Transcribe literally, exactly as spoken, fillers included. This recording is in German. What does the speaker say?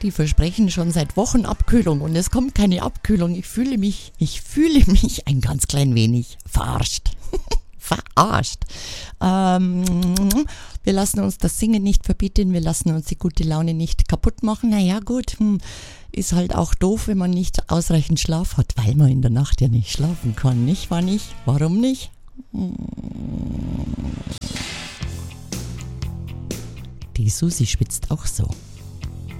die versprechen schon seit Wochen Abkühlung und es kommt keine Abkühlung. Ich fühle mich, ich fühle mich ein ganz klein wenig verarscht. Verarscht. Ähm, wir lassen uns das Singen nicht verbieten, wir lassen uns die gute Laune nicht kaputt machen. Naja gut, hm, ist halt auch doof, wenn man nicht ausreichend Schlaf hat, weil man in der Nacht ja nicht schlafen kann, nicht? War nicht? Warum nicht? Die Susi schwitzt auch so.